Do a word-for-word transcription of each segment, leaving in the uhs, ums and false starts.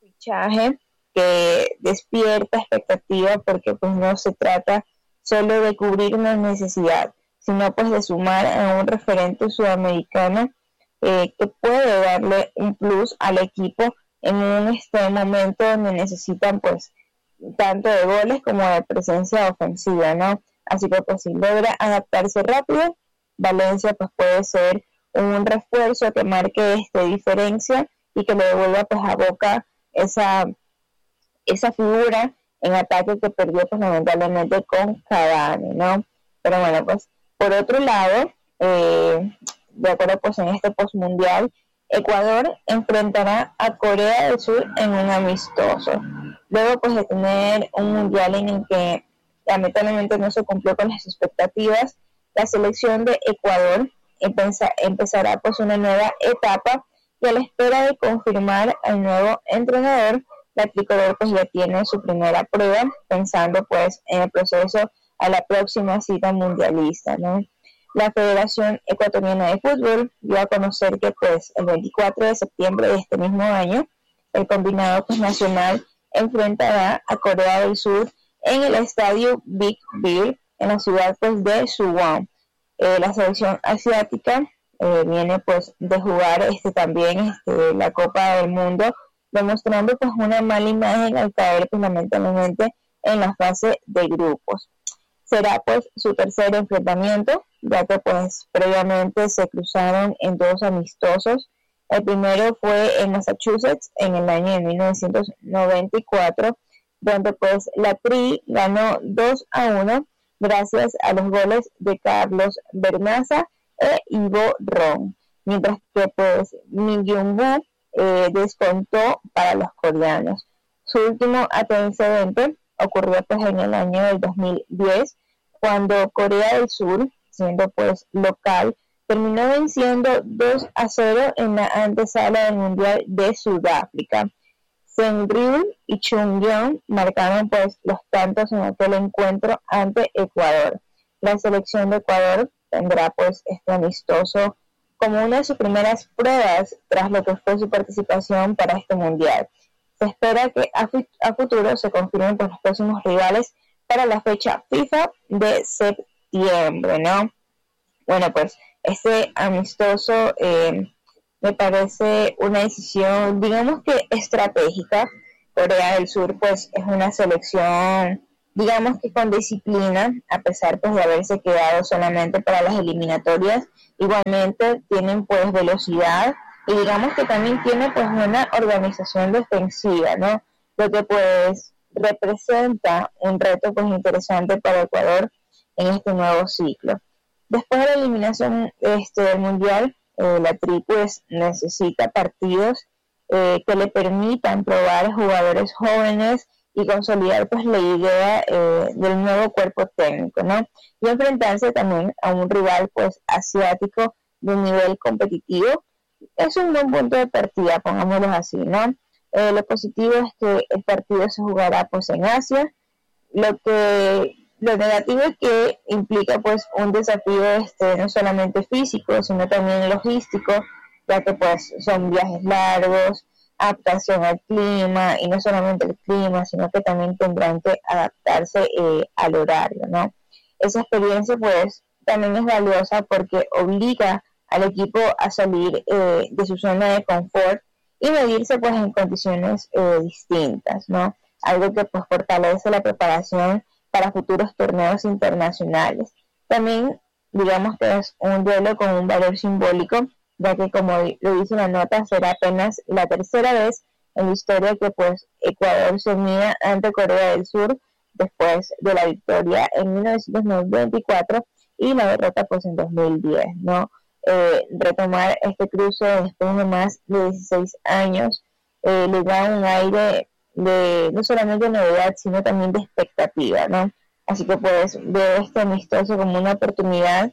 fichaje que despierta expectativa porque pues no se trata solo de cubrir una necesidad, sino pues de sumar a un referente sudamericano eh, que puede darle un plus al equipo en un este momento donde necesitan pues tanto de goles como de presencia ofensiva, ¿no? Así que pues si logra adaptarse rápido, Valencia pues puede ser un refuerzo que marque este diferencia y que le devuelva pues a Boca esa esa figura en ataque que perdió pues lamentablemente con Cavani, ¿no? Pero bueno, pues por otro lado, eh, de acuerdo pues en este postmundial, Ecuador enfrentará a Corea del Sur en un amistoso. Luego pues de tener un mundial en el que lamentablemente no se cumplió con las expectativas, la selección de Ecuador empeza, empezará pues una nueva etapa y a la espera de confirmar al nuevo entrenador, la tricolor pues ya tiene su primera prueba, pensando pues en el proceso a la próxima cita mundialista, ¿no? La Federación Ecuatoriana de Fútbol dio a conocer que pues el veinticuatro de septiembre de este mismo año, el combinado pues nacional enfrentará a Corea del Sur en el estadio Big Bear, en la ciudad pues de Suwon. Eh, la selección asiática eh, viene pues de jugar este también este, la Copa del Mundo, demostrando pues una mala imagen al caer pues lamentablemente en la fase de grupos. Será pues su tercer enfrentamiento, ya que pues previamente se cruzaron en dos amistosos. El primero fue en Massachusetts en el año de mil novecientos noventa y cuatro, donde pues la Tri ganó dos a uno gracias a los goles de Carlos Bernaza e Ivo Ron, mientras que pues Mi Jung-woo eh, descontó para los coreanos. Su último antecedente ocurrió pues en el año del dos mil diez, cuando Corea del Sur, siendo pues local, terminó venciendo dos a cero en la antesala del Mundial de Sudáfrica. Seung-ryul y Chung-yeon marcaron pues los tantos en aquel encuentro ante Ecuador. La selección de Ecuador tendrá pues este amistoso como una de sus primeras pruebas tras lo que fue su participación para este Mundial. Se espera que a, fu- a futuro se confirmen pues los próximos rivales para la fecha FIFA de septiembre, ¿no? Bueno, pues este amistoso eh, me parece una decisión, digamos que estratégica. Corea del Sur pues es una selección, digamos que con disciplina, a pesar pues de haberse quedado solamente para las eliminatorias. Igualmente tienen pues velocidad y digamos que también tiene pues una organización defensiva, ¿no? Lo que pues representa un reto pues interesante para Ecuador en este nuevo ciclo. Después de la eliminación este, del Mundial, eh, la Tri pues necesita partidos eh, que le permitan probar jugadores jóvenes y consolidar pues la idea eh, del nuevo cuerpo técnico, ¿no? Y enfrentarse también a un rival pues asiático de nivel competitivo. Es un buen punto de partida, pongámoslo así, ¿no? Eh, lo positivo es que el partido se jugará pues en Asia. Lo que lo negativo es que implica pues un desafío este no solamente físico, sino también logístico, ya que pues son viajes largos, adaptación al clima, y no solamente el clima, sino que también tendrán que adaptarse eh, al horario, ¿no? Esa experiencia pues también es valiosa porque obliga al equipo a salir eh, de su zona de confort y medirse pues en condiciones eh, distintas, ¿no? Algo que pues fortalece la preparación para futuros torneos internacionales. También digamos que es un duelo con un valor simbólico, ya que como lo dice la nota, será apenas la tercera vez en la historia que pues Ecuador se mida ante Corea del Sur después de la victoria en mil novecientos noventa y cuatro y la derrota pues en dos mil diez, ¿no? Eh, retomar este cruce después de más de dieciséis años eh, le da un aire de no solamente novedad, sino también de expectativa, ¿no? Así que pues veo este amistoso como una oportunidad,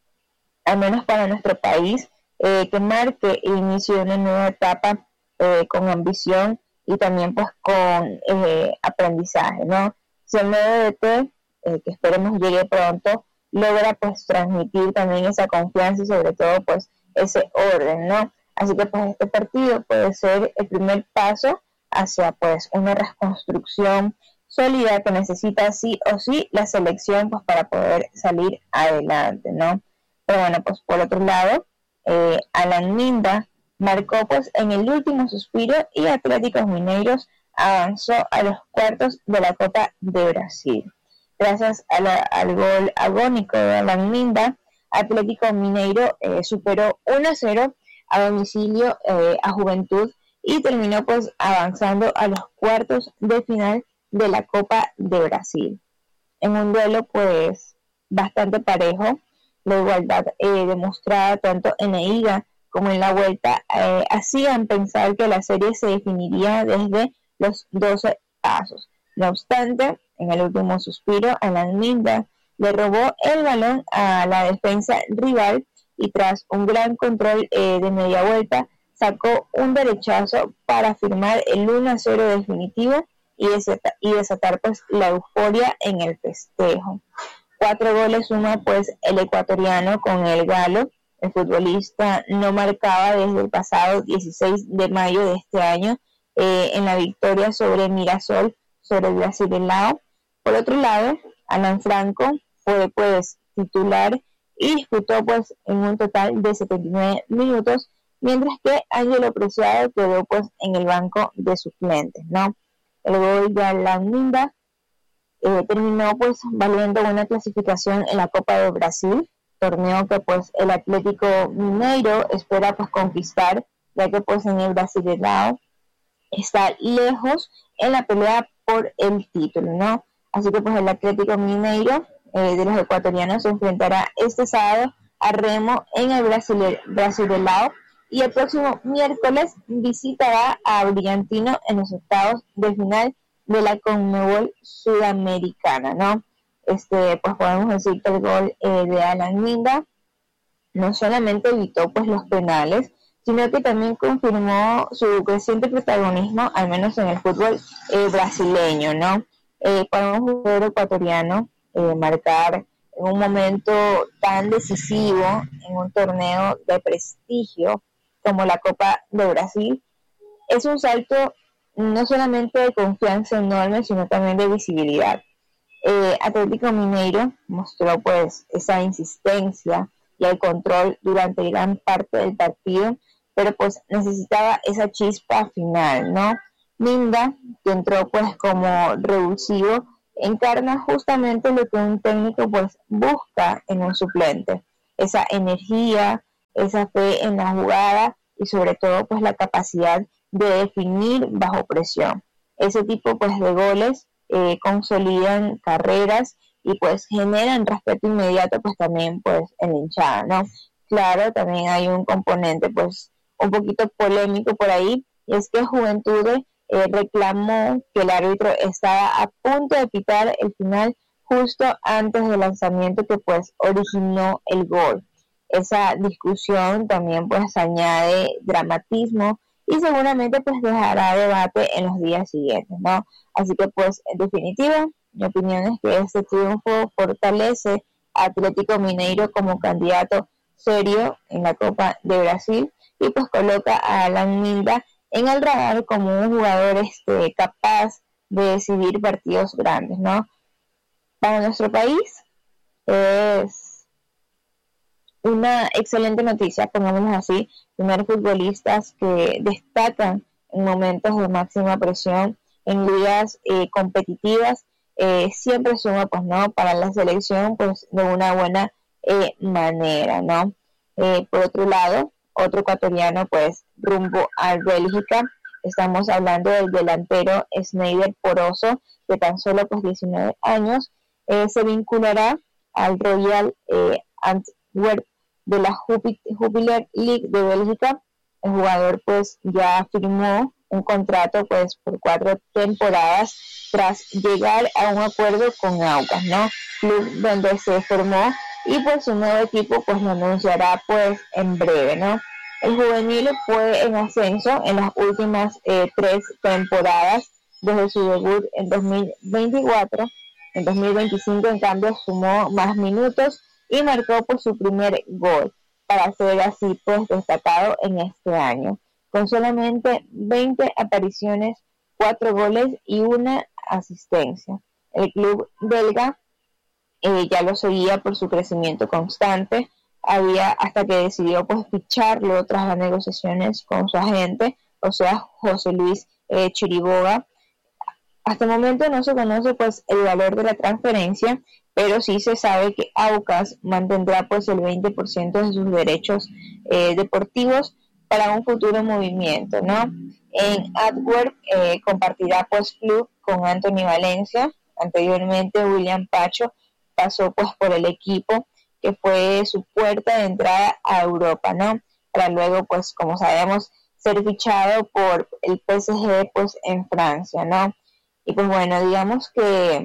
al menos para nuestro país, eh, que marque el inicio de una nueva etapa eh, con ambición y también pues con eh, aprendizaje, ¿no? Si el nuevo D T, eh, que esperemos llegue pronto, logra pues transmitir también esa confianza y sobre todo pues ese orden, ¿no? Así que pues este partido puede ser el primer paso hacia pues una reconstrucción sólida que necesita sí o sí la selección pues para poder salir adelante, ¿no? Pero bueno, pues por otro lado, eh, Alan Minda marcó pues en el último suspiro y Atlético Mineiro avanzó a los cuartos de la Copa de Brasil. Gracias a la, al gol agónico de Alan Minda, Atlético Mineiro eh, superó uno a cero a domicilio eh, a Juventud y terminó pues avanzando a los cuartos de final de la Copa de Brasil. En un duelo pues bastante parejo, la igualdad eh, demostrada tanto en la ida como en la vuelta eh, hacían pensar que la serie se definiría desde los doce pasos. No obstante, en el último suspiro, Alan Minda le robó el balón a la defensa rival y tras un gran control eh, de media vuelta sacó un derechazo para firmar el uno a cero definitivo y desatar, y desatar pues la euforia en el festejo. Cuatro goles suma pues el ecuatoriano con el galo. El futbolista no marcaba desde el pasado dieciséis de mayo de este año eh, en la victoria sobre Mirasol sobre el Brasileirao. Por otro lado, Alan Franco fue pues titular y disputó pues en un total de setenta y nueve minutos, mientras que Ángelo Preciado quedó pues en el banco de suplentes, ¿no? El gol de Alan Minda eh, terminó pues valiendo una clasificación en la Copa de Brasil, torneo que pues el Atlético Mineiro espera pues conquistar, ya que pues en el Brasileirao está lejos en la pelea por el título, ¿no? Así que pues el Atlético Mineiro eh, de los ecuatorianos se enfrentará este sábado a Remo en el Brasileirao y el próximo miércoles visitará a Bragantino en los octavos de final de la Conmebol Sudamericana, ¿no? Este, pues podemos decir que el gol eh, de Alan Minda no solamente evitó pues los penales, sino que también confirmó su creciente protagonismo, al menos en el fútbol eh, brasileño, ¿no? Eh, para un jugador ecuatoriano eh, marcar en un momento tan decisivo en un torneo de prestigio como la Copa de Brasil, es un salto no solamente de confianza enorme, sino también de visibilidad. Eh, Atlético Mineiro mostró pues esa insistencia y el control durante gran parte del partido, pero pues necesitaba esa chispa final, ¿no? Minda, que entró pues como revulsivo, encarna justamente lo que un técnico pues busca en un suplente, esa energía, esa fe en la jugada y sobre todo pues la capacidad de definir bajo presión. Ese tipo pues de goles eh, consolidan carreras y pues generan respeto inmediato pues también pues en la hinchada, ¿no? Claro, también hay un componente pues un poquito polémico por ahí, y es que Juventud eh, reclamó que el árbitro estaba a punto de pitar el final justo antes del lanzamiento que pues originó el gol. Esa discusión también pues añade dramatismo y seguramente pues dejará debate en los días siguientes, ¿no? Así que pues en definitiva, mi opinión es que este triunfo fortalece a Atlético Mineiro como candidato serio en la Copa de Brasil y pues coloca a Alan Minda en el radar como un jugador este, capaz de decidir partidos grandes, ¿no? Para nuestro país es una excelente noticia, pongámoslo así, tener futbolistas que destacan en momentos de máxima presión en ligas eh, competitivas, eh, siempre suma pues no para la selección pues de una buena eh, manera, ¿no? Eh, por otro lado, otro ecuatoriano pues rumbo a Bélgica, estamos hablando del delantero Sneijder Poroso, de tan solo pues diecinueve años, eh, se vinculará al Royal eh, Antwerp de la Jupiler League de Bélgica. El jugador pues ya firmó un contrato pues por cuatro temporadas tras llegar a un acuerdo con Aucas, ¿no? Club donde se formó, y pues su nuevo equipo pues lo anunciará pues en breve, ¿no? El juvenil fue en ascenso en las últimas eh, tres temporadas desde su debut en dos mil veinticuatro. En dos mil veinticinco en cambio sumó más minutos y marcó por su primer gol para ser así pues destacado en este año. Con solamente veinte apariciones cuatro goles y una asistencia. El club belga eh, ya lo seguía por su crecimiento constante, había hasta que decidió pues ficharlo tras las negociaciones con su agente, o sea, José Luis eh, Chiriboga. Hasta el momento no se conoce pues el valor de la transferencia, pero sí se sabe que Aucas mantendrá pues el veinte por ciento de sus derechos eh, deportivos para un futuro movimiento, ¿no? En Antwerp eh, compartirá pues club con Anthony Valencia. Anteriormente William Pacho pasó pues por el equipo, que fue su puerta de entrada a Europa, ¿no? Para luego pues, como sabemos, ser fichado por el P S G pues en Francia, ¿no? Y pues bueno, digamos que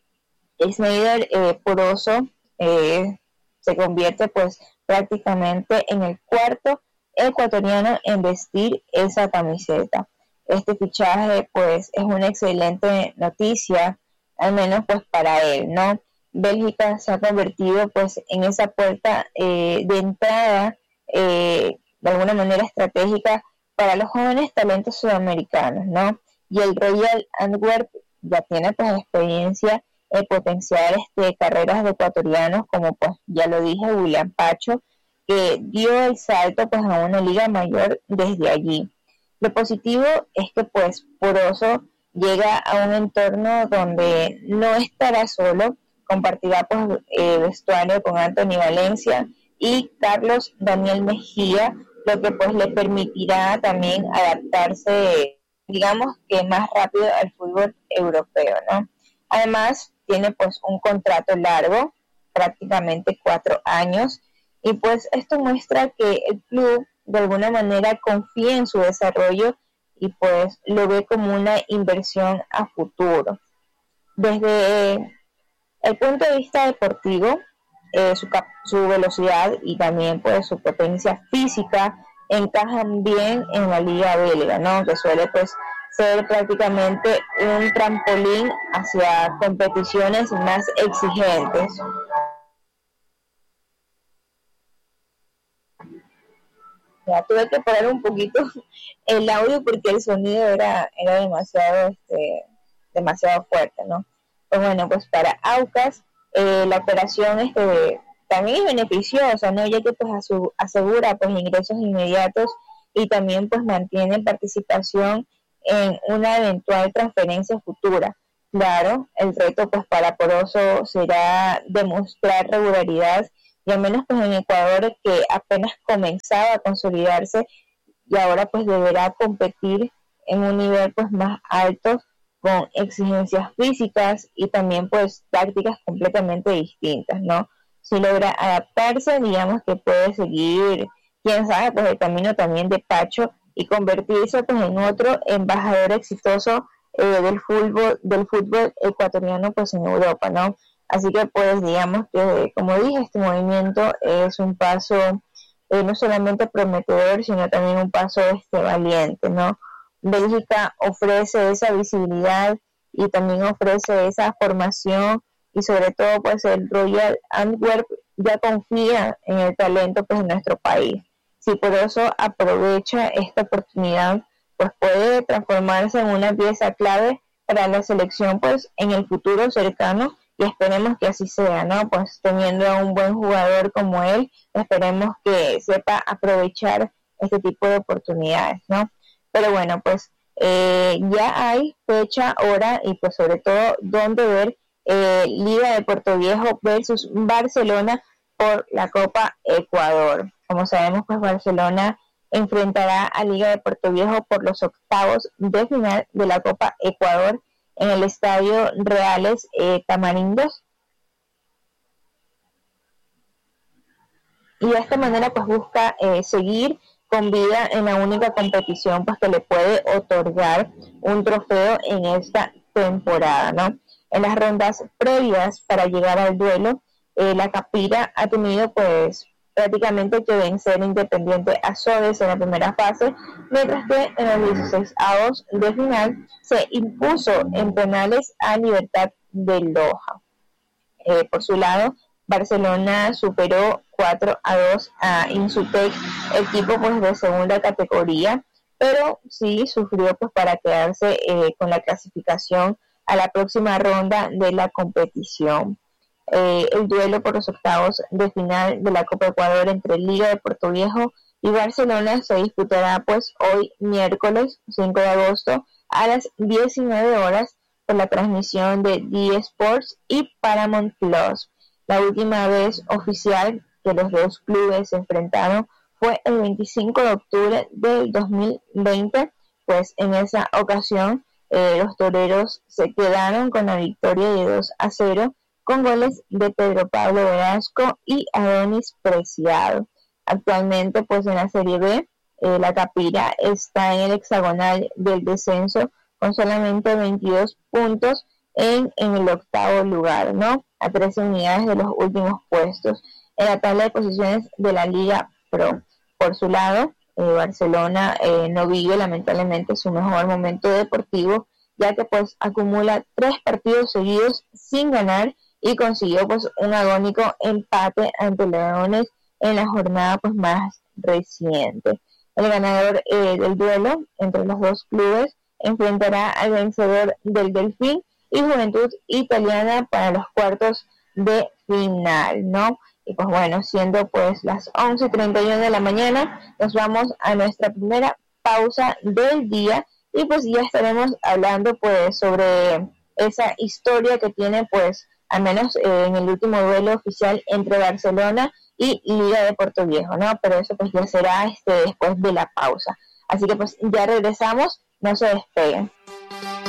Sneijder eh, Poroso eh, se convierte pues prácticamente en el cuarto ecuatoriano en vestir esa camiseta. Este fichaje pues es una excelente noticia, al menos pues para él, ¿no? Bélgica se ha convertido pues en esa puerta eh, de entrada eh, de alguna manera estratégica para los jóvenes talentos sudamericanos, ¿no? Y el Royal Antwerp ya tiene pues experiencia en potenciar este, carreras de ecuatorianos, como pues ya lo dije, William Pacho, que dio el salto pues a una liga mayor desde allí. Lo positivo es que pues Poroso llega a un entorno donde no estará solo, compartirá pues eh, vestuario con Anthony Valencia y Carlos Daniel Mejía, lo que pues le permitirá también adaptarse, digamos que más rápido al fútbol europeo, ¿no? Además tiene pues un contrato largo, prácticamente cuatro años, y pues esto muestra que el club de alguna manera confía en su desarrollo y pues lo ve como una inversión a futuro. Desde el punto de vista deportivo, eh, su, cap- su velocidad y también pues su potencia física encajan bien en la liga belga, ¿no? Que suele pues ser prácticamente un trampolín hacia competiciones más exigentes. Ya tuve que parar un poquito el audio porque el sonido era, era demasiado, este, demasiado fuerte, ¿no? Pues bueno, pues para Aucas eh, la operación este, también es beneficiosa, ¿no? Ya que pues asu- asegura pues ingresos inmediatos y también pues mantiene participación en una eventual transferencia futura. Claro, el reto pues para Poroso será demostrar regularidad, y al menos pues en Ecuador, que apenas comenzaba a consolidarse y ahora pues deberá competir en un nivel pues más alto, con exigencias físicas y también pues tácticas completamente distintas, ¿no? Si logra adaptarse, digamos que puede seguir, quién sabe, pues el camino también de Pacho y convertirse pues en otro embajador exitoso eh, del fútbol del fútbol ecuatoriano pues en Europa, ¿no? Así que pues digamos que, como dije, este movimiento es un paso eh, no solamente prometedor, sino también un paso este valiente, ¿no? Bélgica ofrece esa visibilidad y también ofrece esa formación, y sobre todo pues el Royal Antwerp ya confía en el talento pues en nuestro país. Si por eso aprovecha esta oportunidad, pues puede transformarse en una pieza clave para la selección pues en el futuro cercano, y esperemos que así sea, ¿no? Pues teniendo a un buen jugador como él, esperemos que sepa aprovechar este tipo de oportunidades, ¿no? Pero bueno, pues eh, ya hay fecha, hora y pues sobre todo dónde ver eh, Liga de Puerto Viejo versus Barcelona por la Copa Ecuador. Como sabemos, pues Barcelona enfrentará a Liga de Puerto Viejo por los octavos de final de la Copa Ecuador en el Estadio Reales eh, Tamarindos. Y de esta manera pues busca eh, seguir con vida en la única competición pues que le puede otorgar un trofeo en esta temporada, ¿no? En las rondas previas para llegar al duelo, eh, la Capira ha tenido pues prácticamente que vencer Independiente Azogues en la primera fase, mientras que en los dieciseisavos de final se impuso en penales a Libertad de Loja. Eh, por su lado, Barcelona superó cuatro a dos a Insutec, equipo pues de segunda categoría, pero sí sufrió pues para quedarse eh, con la clasificación a la próxima ronda de la competición. Eh, el duelo por los octavos de final de la Copa Ecuador entre Liga de Puerto Viejo y Barcelona se disputará pues hoy miércoles cinco de agosto a las diecinueve horas por la transmisión de D Sports y Paramount Plus. La última vez oficial que los dos clubes se enfrentaron fue el veinticinco de octubre del dos mil veinte, pues en esa ocasión eh, los toreros se quedaron con la victoria de dos a cero con goles de Pedro Pablo Velasco y Adonis Preciado. Actualmente pues en la Serie B eh, la Capira está en el hexagonal del descenso con solamente veintidós puntos en, en el octavo lugar, ¿no? A trece unidades de los últimos puestos en la tabla de posiciones de la Liga Pro. Por su lado, eh, Barcelona eh, no vive lamentablemente su mejor momento deportivo, ya que pues acumula tres partidos seguidos sin ganar y consiguió pues un agónico empate ante Leones en la jornada pues más reciente. El ganador eh, del duelo entre los dos clubes enfrentará al vencedor del Delfín y Juventud Italiana para los cuartos de final, ¿no? Y pues bueno, siendo pues las once y treinta y uno de la mañana, nos vamos a nuestra primera pausa del día y pues ya estaremos hablando pues sobre esa historia que tiene pues al menos eh, en el último duelo oficial entre Barcelona y Liga de Puerto Viejo, ¿no? Pero eso pues ya será este después de la pausa. Así que pues ya regresamos, no se despeguen.